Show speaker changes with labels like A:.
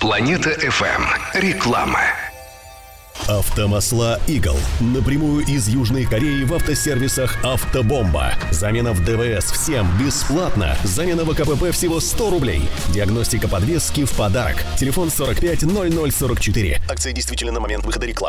A: Планета FM. Реклама.
B: Автомасла «Игл». Напрямую из Южной Кореи в автосервисах «Автобомба». Замена в ДВС всем бесплатно. Замена в КПП всего 100 рублей. Диагностика подвески в подарок. Телефон 45 00 44. Акция действительно на момент выхода рекламы.